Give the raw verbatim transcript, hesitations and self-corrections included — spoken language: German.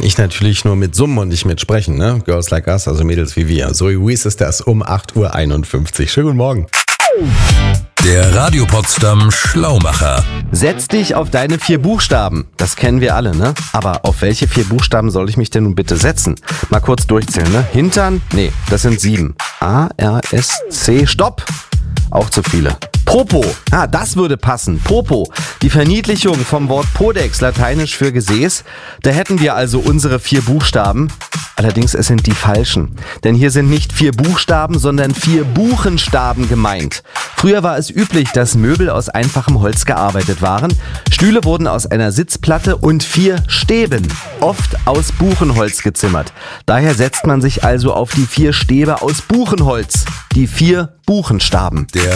kann ich natürlich nur mit summen und nicht mit sprechen, ne? Girls like us, also Mädels wie wir. Zoe Wees ist das um acht Uhr einundfünfzig. Schönen guten Morgen. Der Radio Potsdam Schlaumacher. Setz dich auf deine vier Buchstaben. Das kennen wir alle, ne? Aber auf welche vier Buchstaben soll ich mich denn nun bitte setzen? Mal kurz durchzählen, ne? Hintern? Nee, das sind sieben. A, R, S, C, Stopp! Auch zu viele. Popo. Ah, das würde passen. Popo. Die Verniedlichung vom Wort Podex, lateinisch für Gesäß. Da hätten wir also unsere vier Buchstaben. Allerdings, es sind die falschen. Denn hier sind nicht vier Buchstaben, sondern vier Buchenstaben gemeint. Früher war es üblich, dass Möbel aus einfachem Holz gearbeitet waren. Stühle wurden aus einer Sitzplatte und vier Stäben, oft aus Buchenholz gezimmert. Daher setzt man sich also auf die vier Stäbe aus Buchenholz. Die vier Buchenstaben. Der